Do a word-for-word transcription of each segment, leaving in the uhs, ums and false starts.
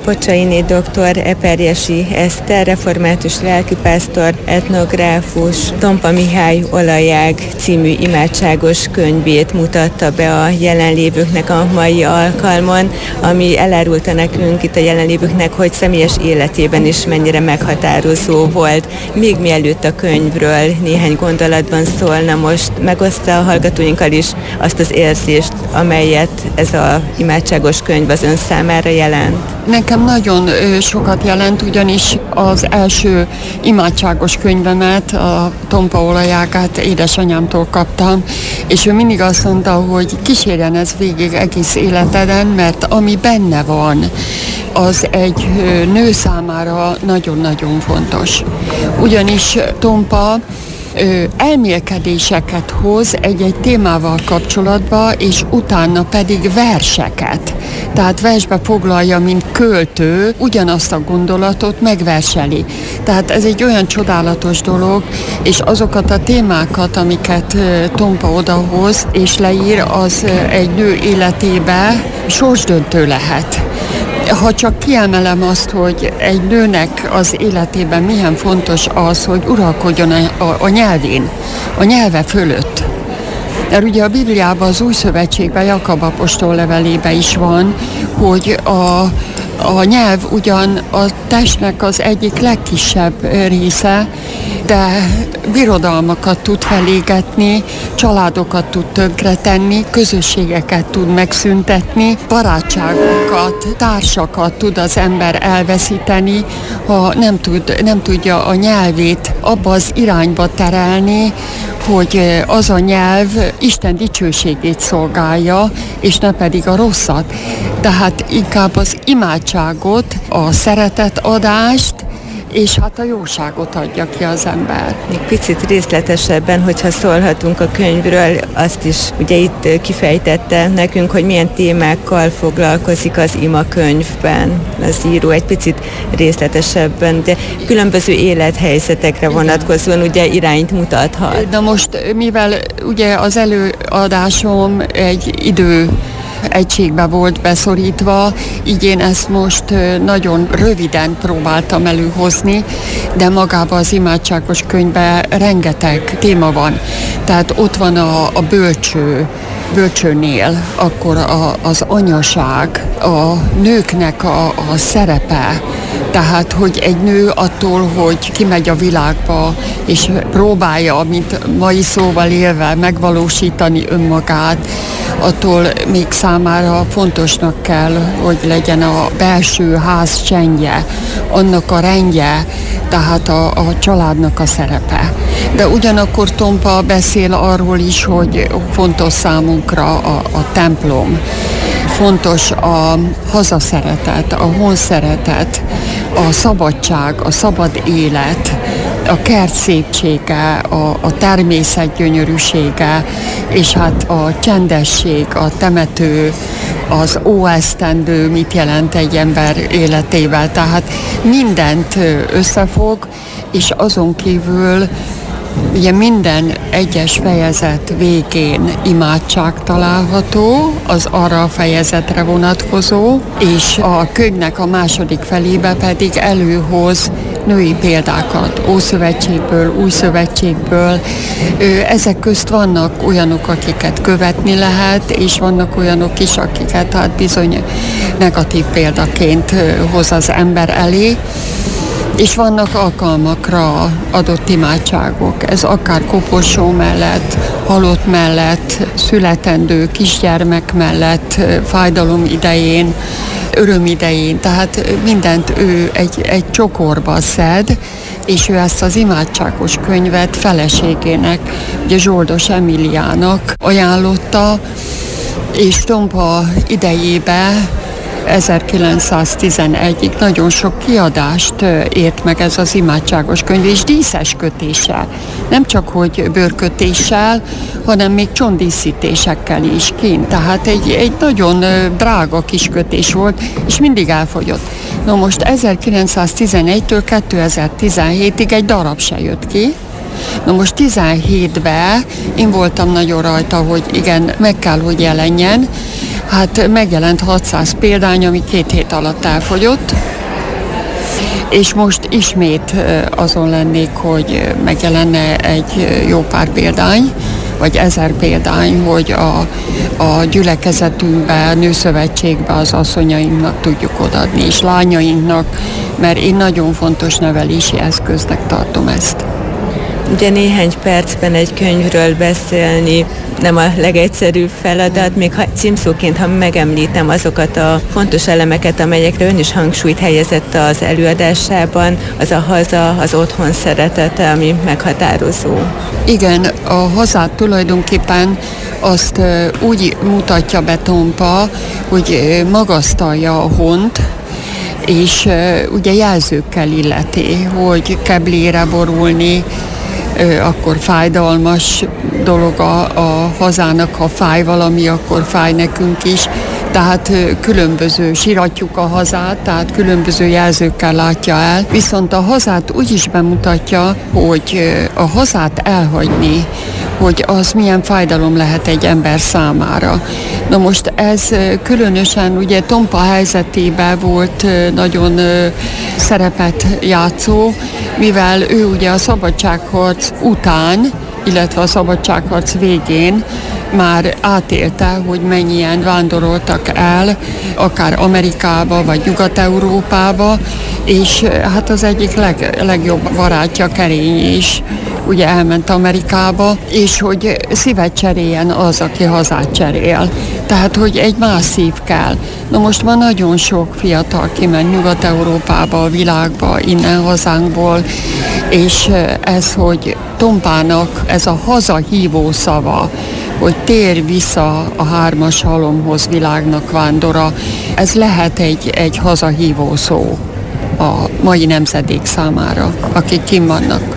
Pocsainé doktor, Eperjesi Eszter, református lelkipásztor, etnográfus, Tompa Mihály Olajág című imádságos könyvét mutatta be a jelenlévőknek a mai alkalmon, ami elárulta nekünk itt a jelenlévőknek, hogy személyes életében is mennyire meghatározó volt. Még mielőtt a könyvről néhány gondolatban szólna, most megoszta a hallgatóinkkal is azt az érzést, amelyet ez a imádságos könyv az ön számára jelent. Nekem nagyon sokat jelent, ugyanis az első imádságos könyvemet, a Tompa Olajágát édesanyámtól kaptam, és ő mindig azt mondta, hogy kísérjen ez végig egész életeden, mert ami benne van, az egy nő számára nagyon-nagyon fontos. Ugyanis Tompa elmélkedéseket hoz egy-egy témával kapcsolatba, és utána pedig verseket. Tehát versbe foglalja, mint költő, ugyanazt a gondolatot megverseli. Tehát ez egy olyan csodálatos dolog, és azokat a témákat, amiket Tompa odahoz és leír, az egy nő életébe sorsdöntő lehet. Ha csak kiemelem azt, hogy egy nőnek az életében milyen fontos az, hogy uralkodjon a, a, a nyelvén, a nyelve fölött. Mert ugye a Bibliában, az Új Szövetségben, Jakab apostol levelében is van, hogy a, a nyelv ugyan a testnek az egyik legkisebb része, de birodalmakat tud felégetni, családokat tud tönkretenni, közösségeket tud megszüntetni, barátságokat, társakat tud az ember elveszíteni, ha nem, tud, nem tudja a nyelvét abba az irányba terelni, hogy az a nyelv Isten dicsőségét szolgálja, és ne pedig a rosszat. Tehát inkább az imádságot, a szeretetadást, és hát a jóságot adja ki az ember. Még picit részletesebben, hogyha szólhatunk a könyvről, azt is ugye itt kifejtette nekünk, hogy milyen témákkal foglalkozik az ima könyvben az író, egy picit részletesebben, de különböző élethelyzetekre vonatkozóan ugye irányt mutathat. Na most, mivel ugye az előadásom egy idő egységbe volt beszorítva, így én ezt most nagyon röviden próbáltam előhozni, de magában az imádságos könyvben rengeteg téma van. Tehát ott van a, a bölcső, bölcsőnél, akkor a, az anyaság, a nőknek a, a szerepe, tehát, hogy egy nő attól, hogy kimegy a világba, és próbálja, mint mai szóval élve, megvalósítani önmagát, attól még számára fontosnak kell, hogy legyen a belső ház csendje, annak a rendje, tehát a, a családnak a szerepe. De ugyanakkor Tompa beszél arról is, hogy fontos számunkra a, a templom, fontos a hazaszeretet, a honszeretet, a szabadság, a szabad élet, a kert szépsége, a, a természet gyönyörűsége, és hát a csendesség, a temető, az óesztendő, mit jelent egy ember életével. Tehát mindent összefog, és azon kívül ugye minden egyes fejezet végén imádság található, az arra a fejezetre vonatkozó, és a könyvnek a második felébe pedig előhoz női példákat, Ószövetségből, Új Szövetségből. Ezek közt vannak olyanok, akiket követni lehet, és vannak olyanok is, akiket hát bizony negatív példaként hoz az ember elé. És vannak alkalmakra adott imádságok. Ez akár koporsó mellett, halott mellett, születendő kisgyermek mellett, fájdalom idején, öröm idején. Tehát mindent ő egy, egy csokorba szed, és ő ezt az imádságos könyvet feleségének, ugye Zsoldos Emiliának ajánlotta, és Tompa idejében ezerkilencszáztizenegyig nagyon sok kiadást ért meg ez az imádságos könyv, és díszes kötéssel. Nem csak, hogy bőrkötéssel, hanem még csonddíszítésekkel is kint. Tehát egy, egy nagyon drága kis kötés volt, és mindig elfogyott. Na most ezerkilencszáztizenegytől kétezer-tizenhétig egy darab se jött ki. Na most tizenhétben én voltam nagyon rajta, hogy igen, meg kell, hogy jelenjen. Hát megjelent hatszáz példány, ami két hét alatt elfogyott, és most ismét azon lennék, hogy megjelenne egy jó pár példány, vagy ezer példány, hogy a, a gyülekezetünkbe, nőszövetségbe az asszonyainknak tudjuk odaadni, és lányainknak, mert én nagyon fontos nevelési eszköznek tartom ezt. Ugye néhány percben egy könyvről beszélni nem a legegyszerűbb feladat, még ha címszóként, ha megemlítem azokat a fontos elemeket, amelyekre ön is hangsúlyt helyezett az előadásában, az a haza, az otthon szeretete, ami meghatározó. Igen, a hazát tulajdonképpen azt úgy mutatja be Tompa, hogy magasztalja a hont, és ugye jelzőkkel illeti, hogy keblére borulni, akkor fájdalmas dolog a, a hazának, ha fáj valami, akkor fáj nekünk is. Tehát különböző, siratjuk a hazát, tehát különböző jelzőkkel látja el. Viszont a hazát úgy is bemutatja, hogy a hazát elhagyni, hogy az milyen fájdalom lehet egy ember számára. Na most ez különösen ugye Tompa helyzetében volt nagyon szerepet játszó, mivel ő ugye a szabadságharc után, illetve a szabadságharc végén már átélte, hogy mennyien vándoroltak el, akár Amerikába, vagy Nyugat-Európába, és hát az egyik leg, legjobb barátja, Kerény is, ugye elment Amerikába, és hogy szívet cseréljen az, aki hazát cserél. Tehát, hogy egy más szív kell. Na most van nagyon sok fiatal kiment Nyugat-Európába, a világba, innen hazánkból, és ez, hogy Tompának ez a hazahívó szava, hogy tér vissza a hármas halomhoz, világnak vándora, ez lehet egy, egy hazahívó szó a mai nemzedék számára, akik kinn vannak.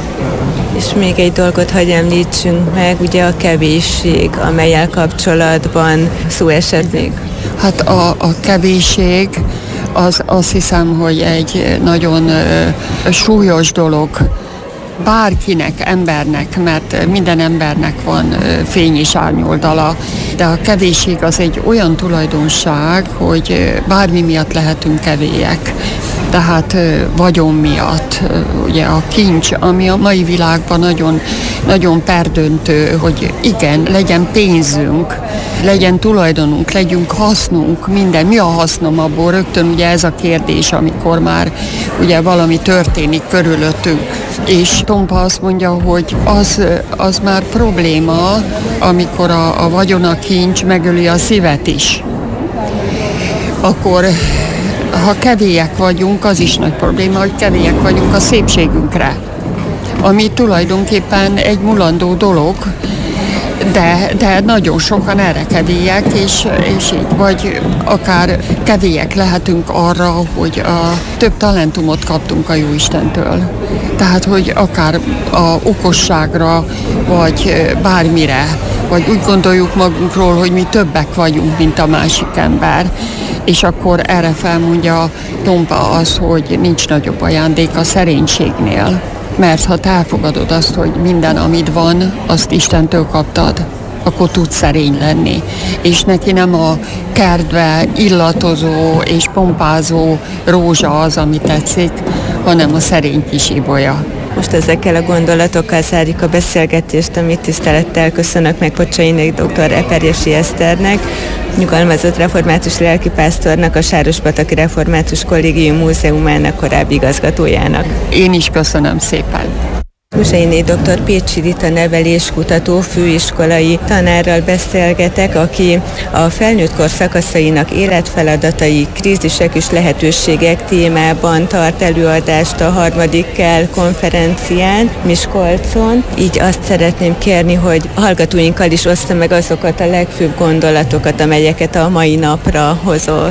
És még egy dolgot hadd említsünk meg, ugye a kevésség, amellyel kapcsolatban szó esett még. Hát a, a kevésség az azt hiszem, hogy egy nagyon uh, súlyos dolog bárkinek, embernek, mert minden embernek van fény és árnyoldala, de a kevésség az egy olyan tulajdonság, hogy bármi miatt lehetünk kevélyek. Tehát vagyon miatt, ugye a kincs, ami a mai világban nagyon, nagyon perdöntő, hogy igen, legyen pénzünk, legyen tulajdonunk, legyünk hasznunk, minden. Mi a hasznom abból? Rögtön ugye ez a kérdés, amikor már ugye valami történik körülöttünk. És Tompa azt mondja, hogy az, az már probléma, amikor a, a vagyon, a kincs megöli a szívet is. Akkor ha kevélyek vagyunk, az is nagy probléma, hogy kevélyek vagyunk a szépségünkre, ami tulajdonképpen egy mulandó dolog, de, de nagyon sokan erre kevélyek, és, és így, vagy akár kevélyek lehetünk arra, hogy a több talentumot kaptunk a Jóistentől. Tehát, hogy akár a okosságra, vagy bármire, vagy úgy gondoljuk magunkról, hogy mi többek vagyunk, mint a másik ember. És akkor erre felmondja Tompa az, hogy nincs nagyobb ajándék a szerénységnél. Mert ha te elfogadod azt, hogy minden, amit van, azt Istentől kaptad, akkor tudsz szerény lenni. És neki nem a kertbe illatozó és pompázó rózsa az, ami tetszik, hanem a szerény kis ibolya. Most ezekkel a gondolatokkal zárjuk a beszélgetést, amit tisztelettel köszönök meg Pocsainé dr. Eperjesi Eszternek, nyugalmazott református lelkipásztornak, a Sárospataki Református Kollégium Múzeumának korábbi igazgatójának. Én is köszönöm szépen. Pocsainé dr. Pécsi Rita neveléskutató főiskolai tanárral beszélgetek, aki a felnőtt kor szakaszainak életfeladatai, krízisek és lehetőségek témában tart előadást a harmadik Kell konferencián Miskolcon. Így azt szeretném kérni, hogy a hallgatóinkkal is oszta meg azokat a legfőbb gondolatokat, amelyeket a mai napra hozott.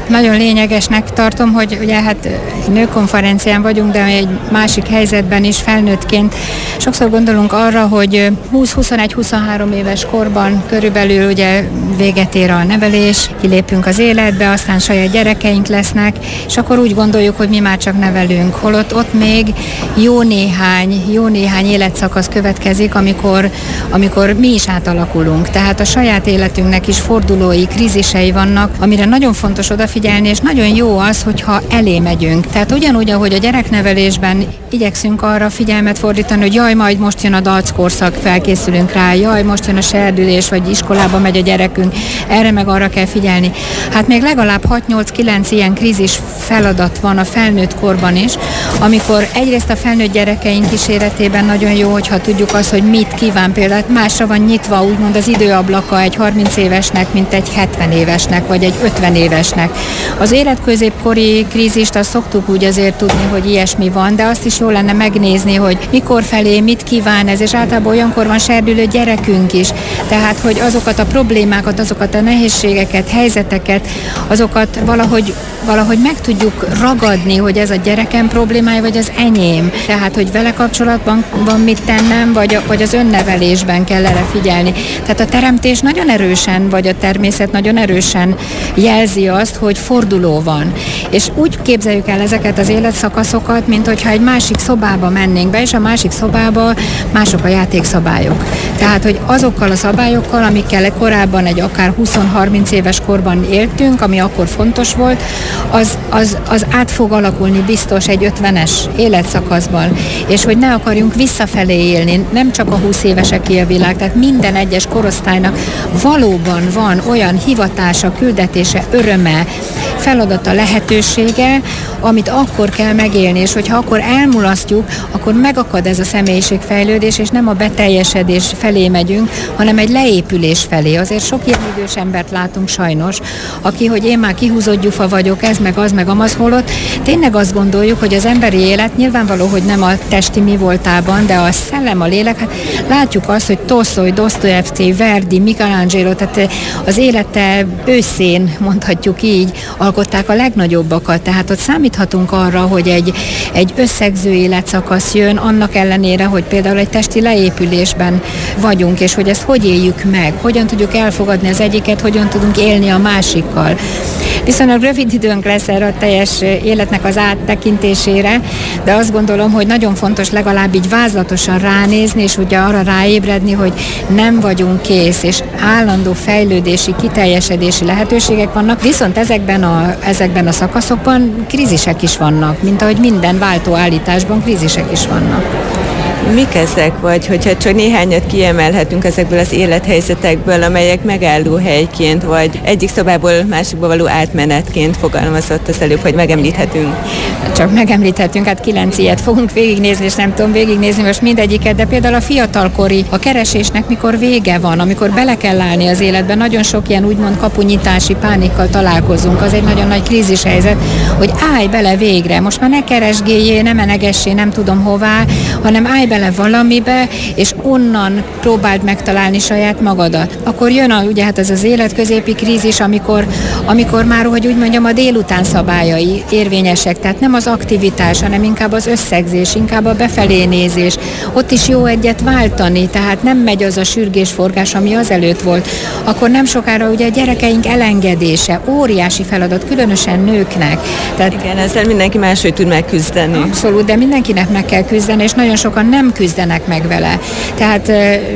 Nagyon lényegesnek tartom, hogy ugye hát nőkonferencián vagyunk, de egy másik helyzetben is felnőttként sokszor gondolunk arra, hogy húsz-huszonegy-huszonhárom éves korban körülbelül ugye véget ér a nevelés, kilépünk az életbe, aztán saját gyerekeink lesznek, és akkor úgy gondoljuk, hogy mi már csak nevelünk. Holott ott még jó néhány, jó néhány életszakasz következik, amikor, amikor mi is átalakulunk. Tehát a saját életünknek is fordulói, krízisei vannak, amire nagyon fontos odafigyelni, és nagyon jó az, hogyha elé megyünk. Tehát ugyanúgy, ahogy a gyereknevelésben igyekszünk arra figyelmet fordítani, hogy jaj, majd most jön a dackorszak, felkészülünk rá, jaj, most jön a serdülés, vagy iskolába megy a gyerekünk, erre meg arra kell figyelni. Hát még legalább hat-nyolc-kilenc ilyen krízis feladat van a felnőtt korban is, amikor egyrészt a felnőtt gyerekeink kíséretében nagyon jó, hogyha tudjuk azt, hogy mit kíván, például másra van nyitva úgymond az időablaka egy harminc évesnek, mint egy hetven évesnek, vagy egy ötven évesnek. Az életközépkori krízist azt szoktuk úgy azért tudni, hogy ilyesmi van, de azt is jó lenne megnézni, hogy mikor felé, mit kíván ez, és általában olyankor van serdülő gyerekünk is. Tehát, hogy azokat a problémákat, azokat a nehézségeket, helyzeteket, azokat valahogy, valahogy meg tudjuk ragadni, hogy ez a gyerekem problémája, vagy az enyém. Tehát, hogy vele kapcsolatban van mit tennem, vagy, vagy az önnevelésben kell erre figyelni. Tehát a teremtés nagyon erősen, vagy a természet nagyon erősen jelzi azt, hogy forduló van. És úgy képzeljük el ezeket az életszakaszokat, mint hogyha egy másik szobába mennénk be, és a másik szobába mások a játékszabályok. Tehát, hogy azokkal a szabályokkal, amikkel korábban egy akár húsz-harminc éves korban éltünk, ami akkor fontos volt, az, az, az át fog alakulni biztos egy ötvenes életszakaszban. És hogy ne akarjunk visszafelé élni, nem csak a húsz éveseké a világ, tehát minden egyes korosztálynak valóban van olyan hivatása, küldetése, öröme, feladata, lehetősége, amit akkor kell megélni, és hogyha akkor elmulasztjuk, akkor megakad ez a személyiségfejlődés, és nem a beteljesedés felé megyünk, hanem egy leépülés felé. Azért sok ilyen idős embert látunk sajnos, aki, hogy én már kihúzott gyufa vagyok, ez meg az meg amaz, holott tényleg azt gondoljuk, hogy az emberi élet nyilvánvaló, hogy nem a testi mi voltában, de a szellem, a lélek, hát látjuk azt, hogy Tolsztoj, Dostoyevszkij, Verdi, Michelangelo, tehát az élete őszén, mondhatjuk így, alkották a legnagyobbakat, tehát ott számíthatunk arra, hogy egy, egy összegző életszakasz jön, annak ellenére, hogy például egy testi leépülésben vagyunk, és hogy ezt hogy éljük meg, hogyan tudjuk elfogadni az egyiket, hogyan tudunk élni a másikkal. Viszonylag rövid időnk lesz erre a teljes életnek az áttekintésére, de azt gondolom, hogy nagyon fontos legalább így vázlatosan ránézni, és ugye arra ráébredni, hogy nem vagyunk kész, és állandó fejlődési, kiteljesedési lehetőségek vannak, viszont ezekben a, ezekben a szakaszokban krízisek is vannak, mint ahogy minden váltóállításban krízisek is vannak. Mik ezek, vagy hogyha csak néhányat kiemelhetünk ezekből az élethelyzetekből, amelyek megálló helyként, vagy egyik szobából másikba való átmenetként fogalmazott az előbb, hogy megemlíthetünk? Csak megemlíthetünk, hát kilenc ilyet fogunk végignézni, és nem tudom végignézni most mindegyiket, de például a fiatalkori, a keresésnek mikor vége van, amikor bele kell állni az életbe, nagyon sok ilyen úgymond kapunyitási pánikkal találkozunk, az egy nagyon nagy krízis helyzet, hogy állj bele végre, most már ne keresgéljél, ne menegessé, nem tudom hová, hanem állj bele valamibe, és onnan próbáld megtalálni saját magadat. Akkor jön a, ugye hát ez az életközépi krízis, amikor, amikor már, hogy úgy mondjam, a délután szabályai érvényesek, tehát nem az aktivitás, hanem inkább az összegzés, inkább a befelé nézés. Ott is jó egyet váltani, tehát nem megy az a sürgésforgás, ami azelőtt volt. Akkor nem sokára ugye a gyerekeink elengedése, óriási feladat, különösen nőknek. Tehát, igen, ezzel mindenki máshogy tud megküzdeni. Abszolút, de mindenkinek meg kell küzdeni, és nagyon sokan nem küzdenek meg vele. Tehát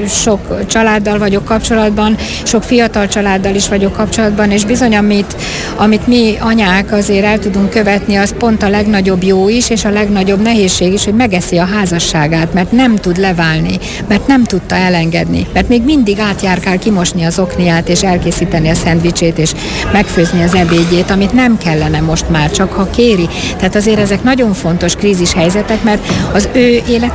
sok családdal vagyok kapcsolatban, sok fiatal családdal is vagyok kapcsolatban, és bizony, amit, amit mi anyák azért el tudunk követni, az pont a legnagyobb jó is, és a legnagyobb nehézség is, hogy megeszi a házasságát, mert nem tud leválni, mert nem tudta elengedni, mert még mindig átjárkál kimosni az okniát, és elkészíteni a szendvicsét, és megfőzni az ebédjét, amit nem kellene most már, csak ha kéri. Tehát azért ezek nagyon fontos krízis helyzetek, mert az ő élete is rám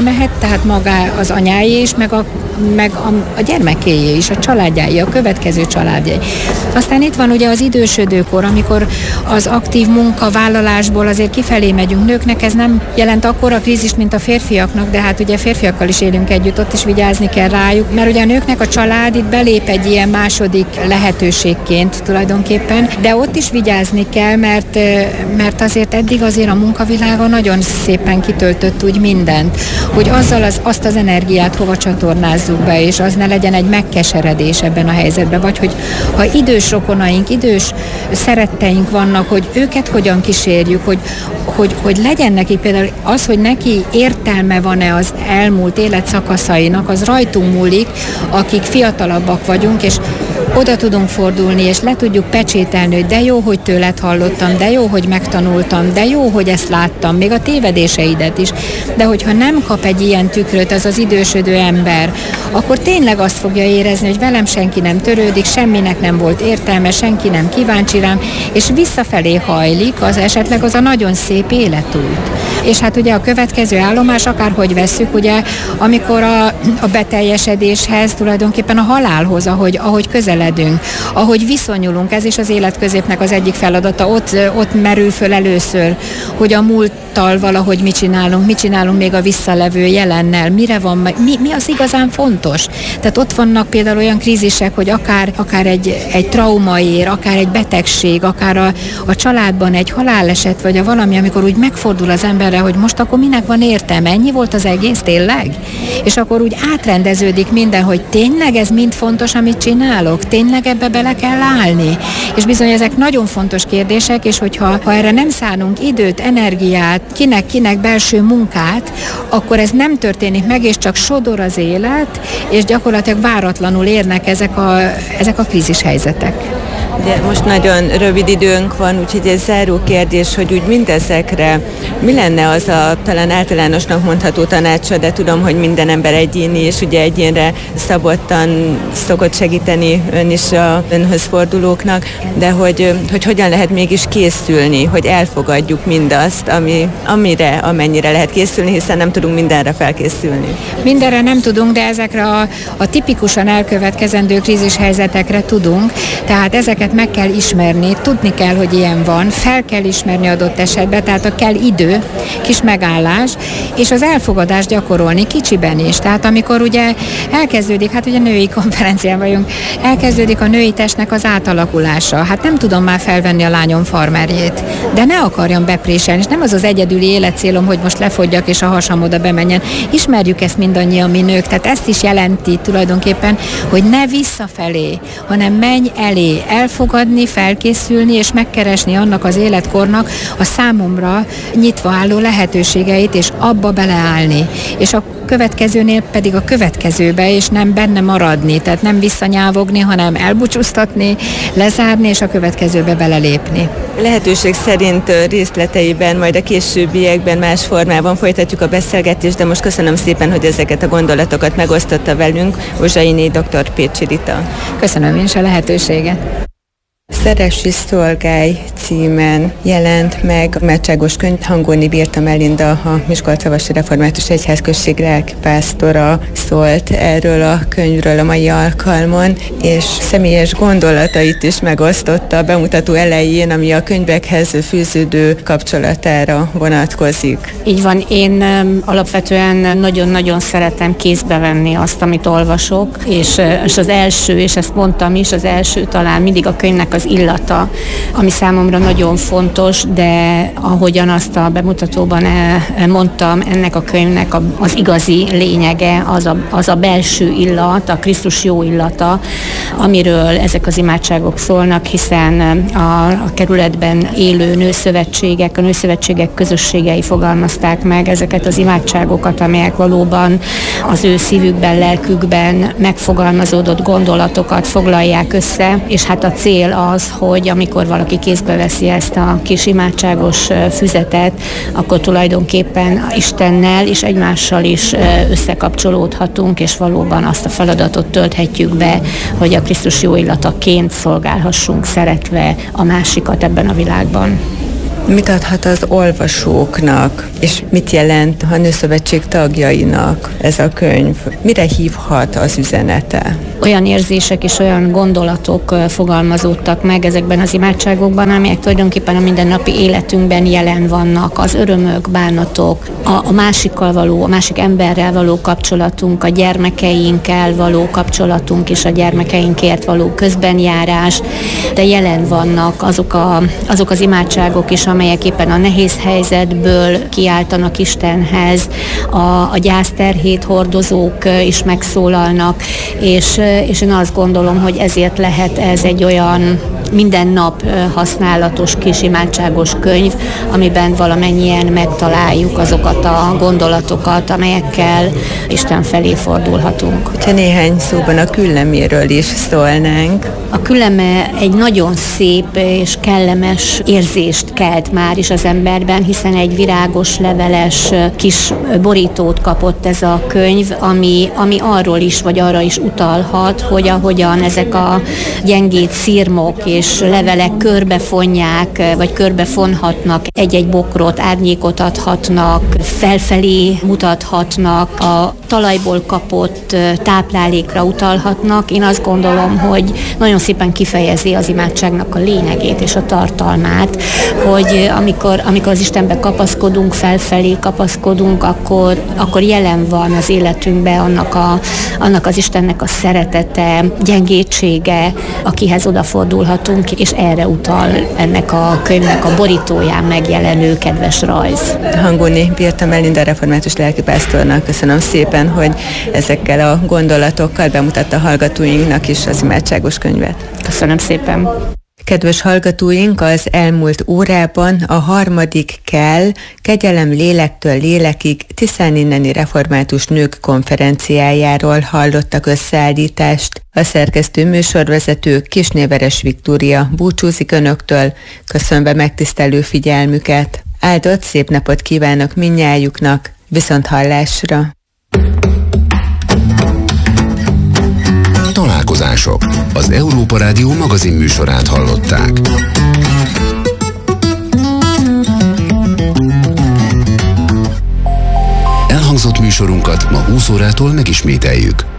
mehet, tehát maga az anyáé is, meg a, meg a, a gyermekéjé is, a családjáé, a következő családjai. Aztán itt van ugye az idősödőkor, amikor az aktív munkavállalásból azért kifelé megyünk. Nőknek ez nem jelent akkora krízist, mint a férfiaknak, de hát ugye férfiakkal is élünk együtt, ott is vigyázni kell rájuk, mert ugye a nőknek a család itt belép egy ilyen második lehetőségként tulajdonképpen, de ott is vigyázni kell, mert, mert azért eddig azért a munkavilága nagyon szépen kitöltött úgy mindent, hogy azzal az, azt az energiát hova csatornázzuk be, és az ne legyen egy megkeseredés ebben a helyzetben, vagy hogy ha idős rokonaink, idős szeretteink vannak, hogy őket hogyan kísérjük, hogy, hogy, hogy legyen neki például az, hogy neki értelme van-e az elmúlt életszakaszainak, az rajtunk múlik, akik fiatalabbak vagyunk, és oda tudunk fordulni, és le tudjuk pecsételni, hogy de jó, hogy tőled hallottam, de jó, hogy megtanultam, de jó, hogy ezt láttam, még a tévedéseidet is. De hogyha nem kap egy ilyen tükröt az az idősödő ember, akkor tényleg azt fogja érezni, hogy velem senki nem törődik, semminek nem volt értelme, senki nem kíváncsi rám, és visszafelé hajlik az esetleg az a nagyon szép életút. És hát ugye a következő állomás, akárhogy vesszük, ugye, amikor a, a beteljesedéshez, tulajdonképpen a halálhoz, ahogy, ahogy közeledünk, ahogy viszonyulunk, ez is az életközépnek az egyik feladata, ott, ott merül föl először, hogy a múlttal valahogy mit csinálunk, mit csinálunk még a visszalevő jelennel, mire van, mi, mi az igazán fontos. Tehát ott vannak például olyan krízisek, hogy akár, akár egy, egy trauma ér, akár egy betegség, akár a, a családban egy haláleset, vagy a valami, amikor úgy megfordul az emberre, hogy most akkor minek van értelme, ennyi volt az egész tényleg? És akkor úgy átrendeződik minden, hogy tényleg ez mind fontos, amit csinálok, tényleg ebbe bele kell állni. És bizony ezek nagyon fontos kérdések, és hogyha ha erre nem szánunk időt, energiát, kinek-kinek belső munkát, akkor ez nem történik meg, és csak sodor az élet, és gyakorlatilag váratlanul érnek ezek a, ezek a krízis helyzetek. De most nagyon rövid időnk van, úgyhogy ez záró kérdés, hogy úgy mindezekre mi lenne az a talán általánosnak mondható tanácsa, de tudom, hogy minden ember egyéni, és ugye egyénre szabottan szokott segíteni ön is a önhöz fordulóknak, de hogy, hogy hogyan lehet mégis készülni, hogy elfogadjuk mindazt, ami, amire, amennyire lehet készülni, hiszen nem tudunk mindenre felkészülni. Mindenre nem tudunk, de ezekre a, a tipikusan elkövetkezendő krízishelyzetekre tudunk, tehát ezeket meg kell ismerni, tudni kell, hogy ilyen van, fel kell ismerni adott esetben, tehát a kell idő, kis megállás, és az elfogadást gyakorolni kicsiben is. Tehát amikor ugye elkezdődik, hát ugye női konferencián vagyunk, elkezdődik a női testnek az átalakulása. Hát nem tudom már felvenni a lányom farmerjét, de ne akarjam bepréselni, és nem az az egyedüli életcélom, hogy most lefogyjak és a hasam oda bemenjen. Ismerjük ezt mindannyian mi nők, tehát ezt is jelenti tulajdonképpen, hogy ne visszafelé, hanem menj elé, elfogadni, felkészülni és megkeresni annak az életkornak a számomra nyitva álló lehetőségeit, és abba beleállni. És a következőnél pedig a következőbe, és nem benne maradni, tehát nem visszanyávogni, hanem elbúcsúztatni, lezárni, és a következőbe belelépni. Lehetőség szerint részleteiben, majd a későbbiekben más formában folytatjuk a beszélgetést, de most köszönöm szépen, hogy ezeket a gondolatokat megosztotta velünk Ozsainé dr. Pécsi Rita. Köszönöm én is a lehetőséget. Szeressi szolgálj címen jelent meg a Imádságos könyv. Hangolni Birta Melinda, a Miskolcvasi Református Egyházközség lelkipásztora szólt erről a könyvről a mai alkalmon, és személyes gondolatait is megosztotta a bemutató elején, ami a könyvekhez fűződő kapcsolatára vonatkozik. Így van, én alapvetően nagyon-nagyon szeretem kézbe venni azt, amit olvasok, és, és az első, és ezt mondtam is, az első talán mindig a könyvnek az illata, ami számomra nagyon fontos, de ahogyan azt a bemutatóban mondtam, ennek a könyvnek az igazi lényege az a, az a belső illat, a Krisztus jó illata, amiről ezek az imádságok szólnak, hiszen a, a kerületben élő nőszövetségek, a nőszövetségek közösségei fogalmazták meg ezeket az imádságokat, amelyek valóban az ő szívükben, lelkükben megfogalmazódott gondolatokat foglalják össze, és hát a cél az, hogy amikor valaki kézbe veszi ezt a kis imádságos füzetet, akkor tulajdonképpen Istennel és egymással is összekapcsolódhatunk, és valóban azt a feladatot tölthetjük be, hogy a Krisztus jó illataként szolgálhassunk szeretve a másikat ebben a világban. Mit adhat az olvasóknak, és mit jelent a Nőszövetség tagjainak ez a könyv? Mire hívhat az üzenete? Olyan érzések és olyan gondolatok fogalmazódtak meg ezekben az imádságokban, amelyek tulajdonképpen a mindennapi életünkben jelen vannak. Az örömök, bánatok, a, a másikkal való, a másik emberrel való kapcsolatunk, a gyermekeinkkel való kapcsolatunk és a gyermekeinkért való közbenjárás, de jelen vannak azok, a, azok az imádságok is, amelyek éppen a nehéz helyzetből kiáltanak Istenhez, a, a gyászterhét hordozók is megszólalnak, és, és én azt gondolom, hogy ezért lehet ez egy olyan minden nap használatos kis imádságos könyv, amiben valamennyien megtaláljuk azokat a gondolatokat, amelyekkel Isten felé fordulhatunk. Ha néhány szóban a külleméről is szólnánk. A külleme egy nagyon szép és kellemes érzést kelt már is az emberben, hiszen egy virágos, leveles kis borítót kapott ez a könyv, ami, ami arról is, vagy arra is utalhat, hogy ahogyan ezek a gyengéd szirmok és levelek körbefonják, vagy körbefonhatnak egy-egy bokrot, árnyékot adhatnak, felfelé mutathatnak, a talajból kapott táplálékra utalhatnak. Én azt gondolom, hogy nagyon szépen kifejezi az imádságnak a lényegét és a tartalmát, hogy amikor, amikor az Istenbe kapaszkodunk, felfelé kapaszkodunk, akkor, akkor jelen van az életünkben annak, a, annak az Istennek a szeretete, gyengétsége, akihez odafordulhatunk, és erre utal ennek a könyvnek a borítóján megjelenő kedves rajz. Hangóni Birta Melinda református lelkipásztornak köszönöm szépen, hogy ezekkel a gondolatokkal bemutatta hallgatóinknak is az imádságos könyvet. Köszönöm szépen! Kedves hallgatóink, az elmúlt órában a harmadik kell, kegyelem lélektől lélekig Tiszán inneni református nők konferenciájáról hallottak összeállítást. A szerkesztő műsorvezető Kisnéveres Viktória búcsúzik önöktől, köszönve megtisztelő figyelmüket. Áldott szép napot kívánok mindnyájuknak, viszont hallásra! Találkozások. Az Európa Rádió magazin műsorát hallották. Elhangzott műsorunkat ma húsz órától megismételjük.